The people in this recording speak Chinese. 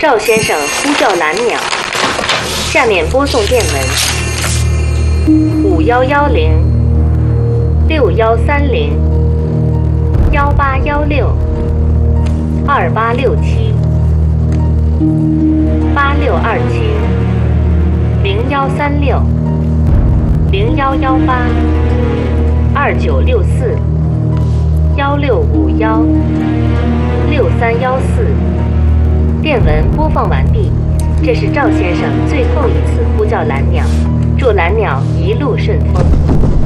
赵先生呼叫蓝鸟，下面播送电文5106-281671-2867-8624-1651-1651-6314。电文播放完毕，这是赵先生最后一次呼叫蓝鸟，祝蓝鸟一路顺风。